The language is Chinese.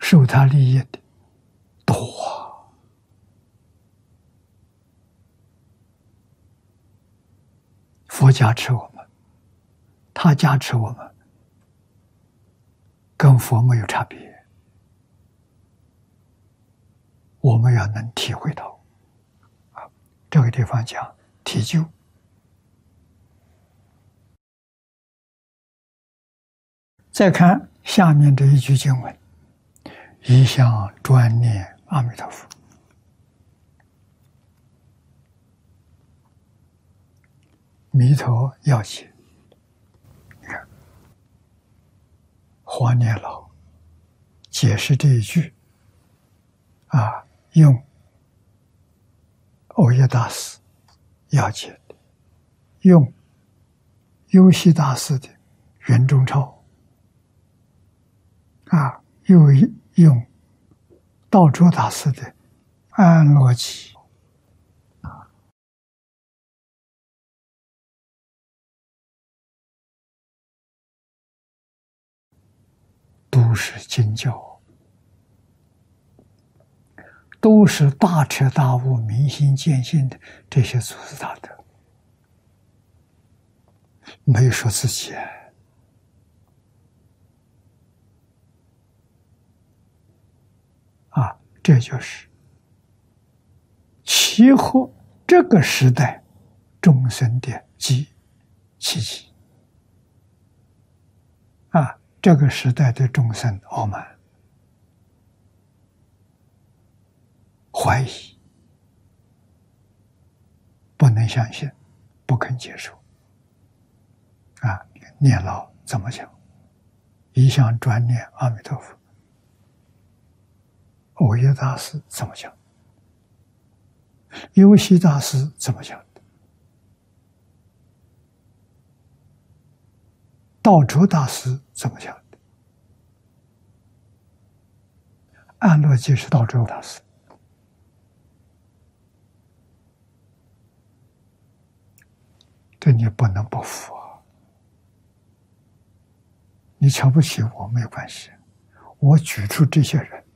受他利益的多啊。佛加持我们，他加持我们，跟佛没有差别。我们要能体会到啊，这个地方讲体究。再看下面这一句经文：一向专念阿弥陀佛。弥陀要解，你看黄年老解释这一句啊，用藕益大师要解的，用幽西大师的圆中钞啊，又用道珠大师的安乐集都是经教，都是大彻大悟、明心见性的这些祖师大德，没有说自己啊，这就是契合这个时代众生的奇迹啊！这个时代的众生傲慢、怀疑，不能相信，不肯接受啊！念老怎么讲？一向专念阿弥陀佛。藕益大师怎么讲？幽西大师怎么讲的？道珠大师怎么讲的？安乐集是道珠大师。这你不能不服啊！你瞧不起我没有关系，我举出这些人